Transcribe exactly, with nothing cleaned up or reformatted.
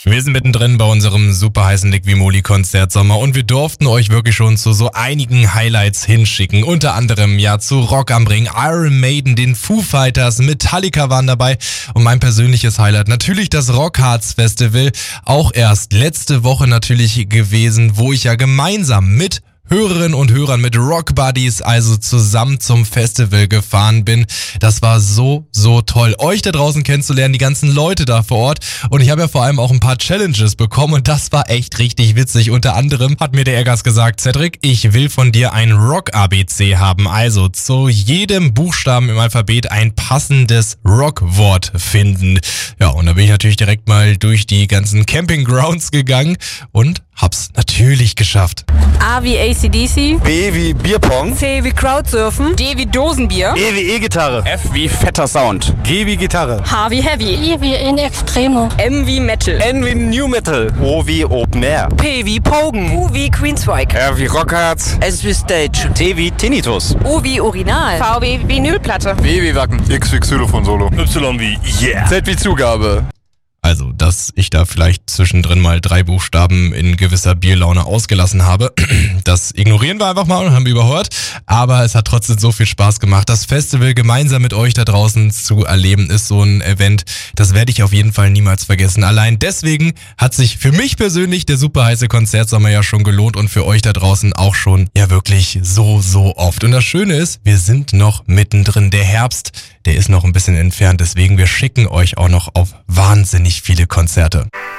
Wir sind mittendrin bei unserem super heißen Liqui-Moly-Konzertsommer und wir durften euch wirklich schon zu so einigen Highlights hinschicken. Unter anderem ja zu Rock am Ring, Iron Maiden, den Foo Fighters, Metallica waren dabei und mein persönliches Highlight natürlich das Rockharz Festival. Auch erst letzte Woche natürlich gewesen, wo ich ja gemeinsam mit Hörerinnen und Hörern, mit Rock Buddies, also zusammen zum Festival gefahren bin. Das war so, so toll, euch da draußen kennenzulernen, die ganzen Leute da vor Ort. Und ich habe ja vor allem auch ein paar Challenges bekommen und das war echt richtig witzig. Unter anderem hat mir der Eggers gesagt, Cedric, ich will von dir ein Rock-A B C haben. Also zu jedem Buchstaben im Alphabet ein passendes Rock-Wort finden. Ja, und da bin ich natürlich direkt mal durch die ganzen Campinggrounds gegangen und hab's natürlich geschafft. A wie A C D C. B wie Bierpong. C wie Crowdsurfen. D wie Dosenbier. E wie E-Gitarre. F wie fetter Sound. G wie Gitarre. H wie Heavy. I wie in Extremo. M wie Metal. N wie New Metal. O wie Open Air. P wie Pogen. Q wie Queensryche. R wie Rockharz. S wie Stage. T wie Tinnitus. U wie Urinal. V wie Vinylplatte. W wie Wacken. X wie Xylophon Solo. Y wie Yeah. Z wie Zugabe. Also, dass ich da vielleicht zwischendrin mal drei Buchstaben in gewisser Bierlaune ausgelassen habe, das ignorieren wir einfach mal und haben überhört. Aber es hat trotzdem so viel Spaß gemacht. Das Festival gemeinsam mit euch da draußen zu erleben, ist so ein Event, das werde ich auf jeden Fall niemals vergessen. Allein deswegen hat sich für mich persönlich der super heiße Konzertsommer ja schon gelohnt und für euch da draußen auch schon ja wirklich so, so oft. Und das Schöne ist, wir sind noch mittendrin. Der Herbst, der ist noch ein bisschen entfernt. Deswegen, wir schicken euch auch noch auf wahnsinnig viele Konzerte.